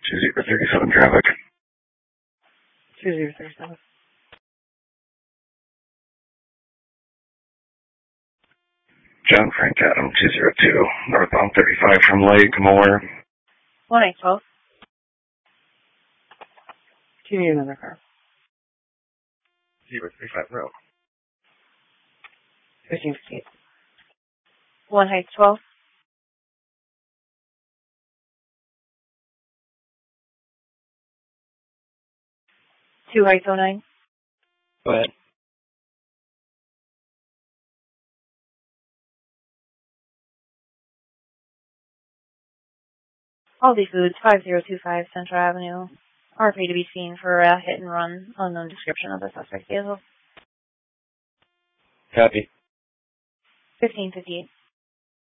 2037 traffic. 2037. John Frank Adam 202, northbound 35 from Lake Moore. 1812. Do you need another car? 035 road. 1558. 1 Heights 12. 2 Heights 09. Go ahead. Aldi Foods, 5025 Central Avenue. RFA to be seen for a hit and run. Unknown description of the suspect vehicle. Copy. 1558.